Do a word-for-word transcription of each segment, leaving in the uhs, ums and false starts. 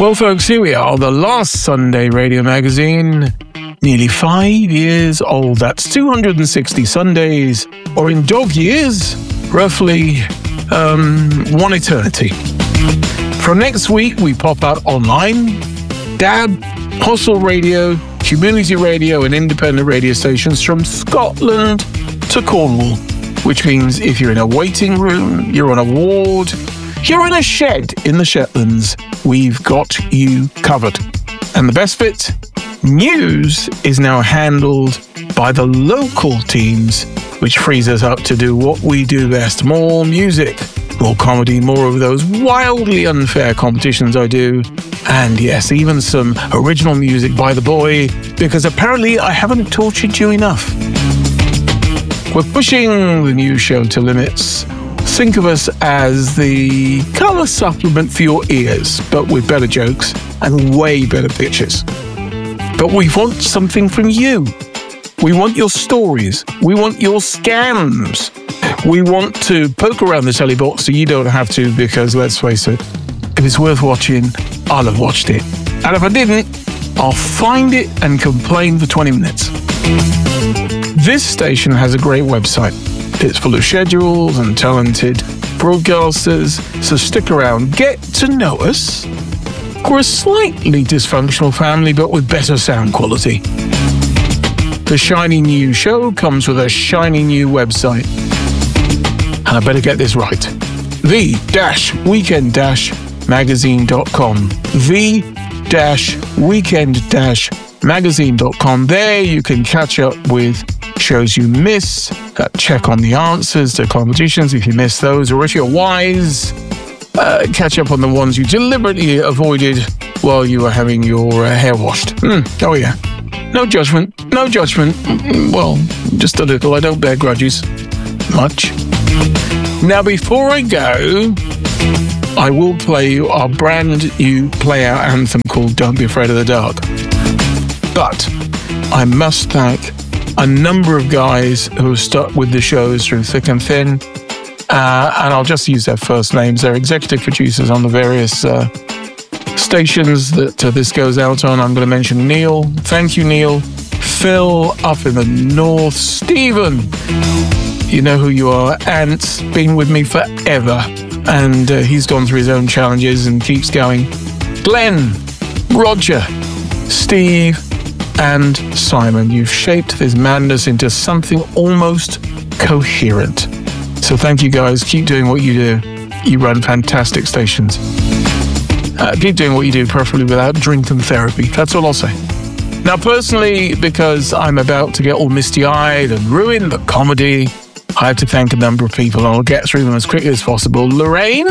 Well, folks, here we are, the last Sunday radio magazine. Nearly five years old. That's two hundred sixty Sundays, or in dog years, roughly um, one eternity. From next week, we pop out online. D A B, Hostel Radio, community radio, and independent radio stations from Scotland to Cornwall. Which means if you're in a waiting room, you're on a ward, you're in a shed in the Shetlands, we've got you covered. And the best bit? News is now handled by the local teams, which frees us up to do what we do best. More music, more comedy, more of those wildly unfair competitions I do. And yes, even some original music by the boy, because apparently I haven't tortured you enough. We're pushing the news show to limits. Think of us as the colour supplement for your ears, but with better jokes and way better pictures. But we want something from you. We want your stories. We want your scams. We want to poke around the telly box so you don't have to, because let's face it, if it's worth watching, I'll have watched it. And if I didn't, I'll find it and complain for twenty minutes. This station has a great website. It's full of schedules and talented broadcasters, so stick around, get to know us. We're a slightly dysfunctional family, but with better sound quality. The shiny new show comes with a shiny new website. And I better get this right. the weekend magazine dot com. the weekend magazine dot com. There you can catch up with shows you miss, uh, check on the answers to competitions if you miss those, or if you're wise, uh, catch up on the ones you deliberately avoided while you were having your uh, hair washed. Mm, oh yeah. No judgment, no judgment. Well, just a little. I don't bear grudges. Much. Now, before I go, I will play you our brand new play-out anthem called Don't Be Afraid of the Dark. But I must thank a number of guys who have stuck with the shows through thick and thin. Uh, and I'll just use their first names. They're executive producers on the various uh, stations that uh, this goes out on. I'm going to mention Neil. Thank you, Neil. Phil up in the north. Stephen, you know who you are. Ant's been with me forever. And uh, he's gone through his own challenges and keeps going. Glenn, Roger, Steve, and Simon, you've shaped this madness into something almost coherent. So thank you guys. Keep doing what you do. You run fantastic stations. Uh, keep doing what you do, preferably without drink and therapy. That's all I'll say. Now, personally, because I'm about to get all misty-eyed and ruin the comedy, I have to thank a number of people, and I'll get through them as quickly as possible. Lorraine,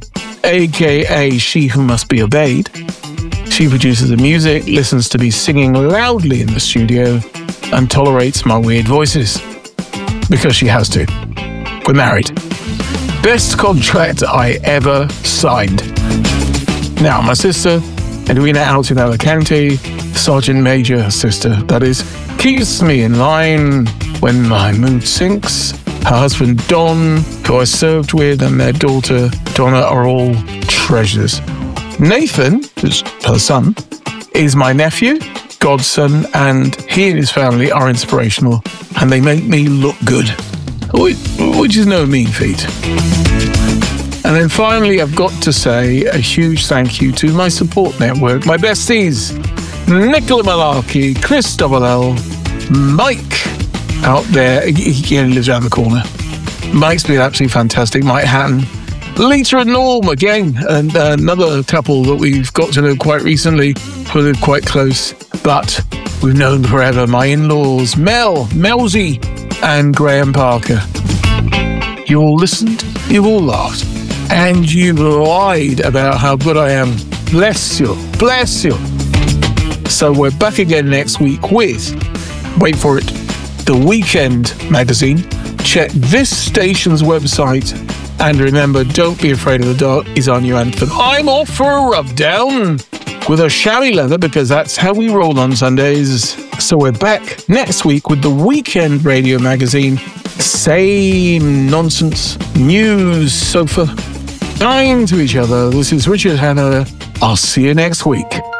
a k a. She Who Must Be Obeyed. She produces the music, listens to me singing loudly in the studio, and tolerates my weird voices. Because she has to. We're married. Best contract I ever signed. Now, my sister, Edwina out in Alicante, Sergeant Major, her sister, that is, keeps me in line when my mood sinks. Her husband, Don, who I served with, and their daughter, Donna, are all treasures. Nathan, who's her son, is my nephew, godson, and he and his family are inspirational, and they make me look good, which is no mean feat. And then finally, I've got to say a huge thank you to my support network, my besties, Nicola Malarkey, Chris Double L, Mike out there, he, he only lives around the corner. Mike's been absolutely fantastic, Mike Hatton, Lita and Norm again, and uh, another couple that we've got to know quite recently, who live quite close, but we've known forever. My in-laws, Mel, Melzy, and Graham Parker. You all listened, you all laughed, and you lied about how good I am. Bless you, bless you. So we're back again next week with, wait for it, The Weekend magazine. Check this station's website. And remember, Don't Be Afraid of the Dark is our new anthem. I'm off for a rub down with a chamois leather, because that's how we roll on Sundays. So we're back next week with The Weekend radio magazine. Same nonsense, news, sofa, kind to each other. This is Richard Hanna. I'll see you next week.